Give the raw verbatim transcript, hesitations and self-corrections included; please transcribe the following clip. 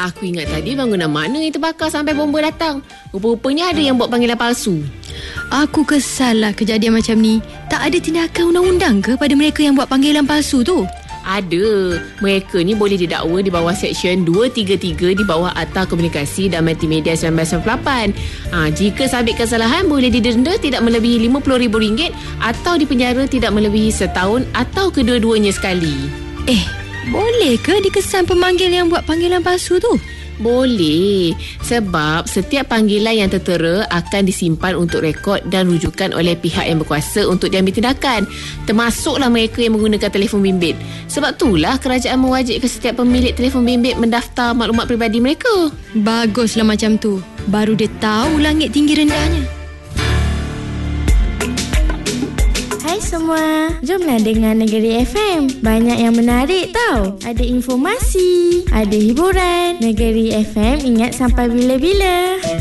Aku ingat tadi bangunan mana yang terbakar sampai bomba datang. Rupa-rupanya ada yang buat panggilan palsu. Aku kesal lah kejadian macam ni. Tak ada tindakan undang-undang ke pada mereka yang buat panggilan palsu tu? Ada. Mereka ni boleh didakwa di bawah Seksyen dua tiga tiga di bawah Akta Komunikasi dan Multimedia seribu sembilan ratus sembilan puluh lapan. Ha, jika sabit kesalahan, boleh didenda tidak melebihi lima puluh ribu ringgit atau dipenjara tidak melebihi setahun atau kedua-duanya sekali. Eh, boleh ke dikesan pemanggil yang buat panggilan palsu tu? Boleh, sebab setiap panggilan yang tertera akan disimpan untuk rekod dan rujukan oleh pihak yang berkuasa untuk diambil tindakan, termasuklah mereka yang menggunakan telefon bimbit. Sebab itulah kerajaan mewajibkan setiap pemilik telefon bimbit mendaftar maklumat peribadi mereka. Baguslah macam tu. Baru dia tahu langit tinggi rendahnya. Hai semua, jomlah dengar Negeri F M. Banyak yang menarik tau. Ada informasi, ada hiburan. Negeri F M ingat sampai bila-bila.